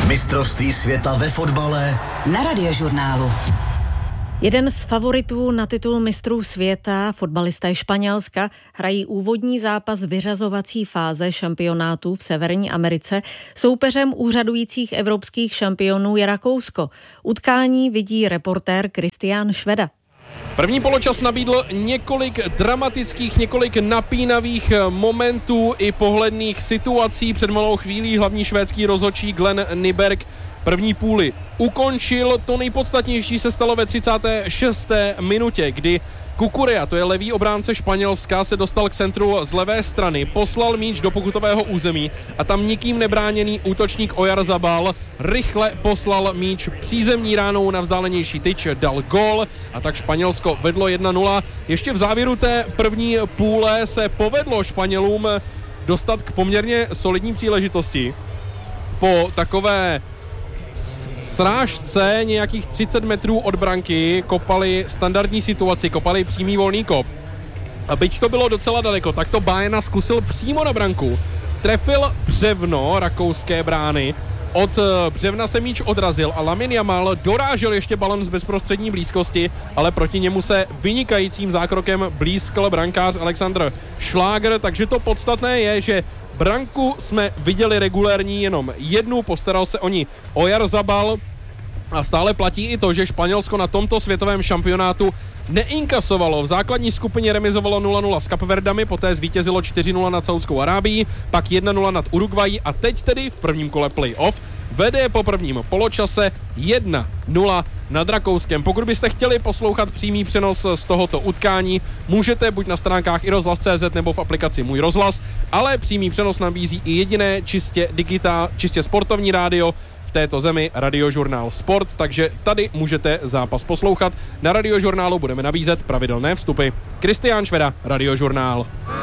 Mistrovství světa ve fotbale na Radiožurnálu. Jeden z favoritů na titul mistrů světa, fotbalista Španělska, hrají úvodní zápas vyřazovací fáze šampionátů v Severní Americe. Soupeřem úřadujících evropských šampionů je Rakousko. Utkání vidí reportér Kristián Šveda. První poločas nabídl několik dramatických, několik napínavých momentů i pohledných situací. Před malou chvílí hlavní švédský rozhodčí Glenn Nyberg první půli ukončil. To nejpodstatnější se stalo ve 36. minutě, kdy Cucurella, to je levý obránce Španělska, se dostal k centru z levé strany, poslal míč do pokutového území a tam nikým nebráněný útočník Oyarzabal rychle poslal míč přízemní ránou na vzdálenější tyč, dal gól a tak Španělsko vedlo 1-0. Ještě v závěru té první půle se povedlo Španělům dostat k poměrně solidní příležitosti. Po takové srážce nějakých 30 metrů od branky kopali standardní situaci, kopali přímý volný kop. A byť to bylo docela daleko, tak to Baena zkusil přímo na branku. Trefil břevno rakouské brány, od břevna se míč odrazil a Lamine Yamal dorážel ještě balon z bezprostřední blízkosti, ale proti němu se vynikajícím zákrokem blízkl brankář Alexander Schlager, takže to podstatné je, že branku jsme viděli regulérní jenom jednu, postaral se o ní Oyarzabal a stále platí i to, že Španělsko na tomto světovém šampionátu neinkasovalo. V základní skupině remizovalo 0-0 s Kapverdami, poté zvítězilo 4-0 nad Saudskou Arábií, pak 1-0 nad Uruguayí a teď tedy v prvním kole play-off vede po prvním poločase 1-0 nad Rakouskem. Pokud byste chtěli poslouchat přímý přenos z tohoto utkání, můžete buď na stránkách iRozhlas.cz nebo v aplikaci Můj rozhlas, ale přímý přenos nabízí i jediné čistě sportovní rádio v této zemi, Radiožurnál Sport, takže tady můžete zápas poslouchat. Na Radiožurnálu budeme nabízet pravidelné vstupy. Kristián Šveda, Radiožurnál.